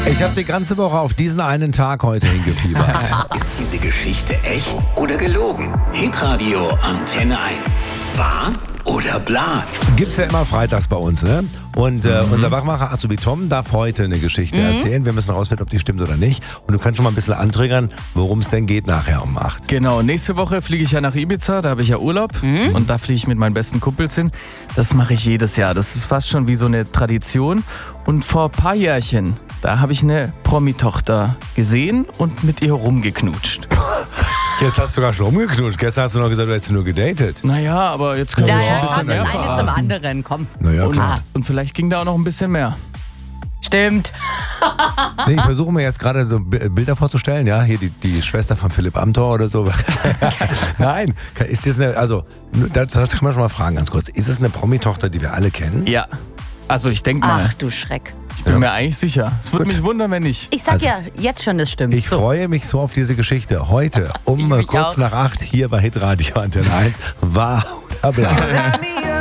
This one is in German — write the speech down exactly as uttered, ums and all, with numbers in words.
Ich habe die ganze Woche auf diesen einen Tag heute hingefiebert. Ist diese Geschichte echt oder gelogen? Hitradio Antenne eins. Wahr oder bla? Gibt's ja immer freitags bei uns, ne? Und äh, Mhm. unser Wachmacher Azubi Tom darf heute eine Geschichte mhm. erzählen. Wir müssen rausfinden, ob die stimmt oder nicht. Und du kannst schon mal ein bisschen antriggern, worum es denn geht nachher um acht. Genau, nächste Woche fliege ich ja nach Ibiza, da habe ich ja Urlaub Mhm. und da fliege ich mit meinen besten Kumpels hin. Das mache ich jedes Jahr, das ist fast schon wie so eine Tradition. Und vor ein paar Jährchen, da habe ich eine Promi-Tochter gesehen und mit ihr rumgeknutscht. Jetzt hast du sogar schon rumgeknutscht. Gestern hast du noch gesagt, du hättest nur gedatet. Naja, aber jetzt können wir Ja, schon ein ja, bisschen kommt das mehr eine verraten. zum anderen, komm. Naja, Und, klar. und vielleicht ging da auch noch ein bisschen mehr. Stimmt. Nee, ich versuche mir jetzt gerade so B- Bilder vorzustellen. Ja, hier die, die Schwester von Philipp Amthor oder so. Nein, ist das eine, also, das, das kann man schon mal fragen ganz kurz. Ist es eine Promi-Tochter, die wir alle kennen? Ja, also ich denke mal, Ach du Schreck. ich bin Ja. mir eigentlich sicher. Es würde Gut. mich wundern, wenn nicht. Ich sag Also, ja jetzt schon, das stimmt. Ich so. freue mich so auf diese Geschichte. Heute um Ich äh, mich kurz auch. nach acht hier bei Hitradio Antenne eins. Wahr oder bla?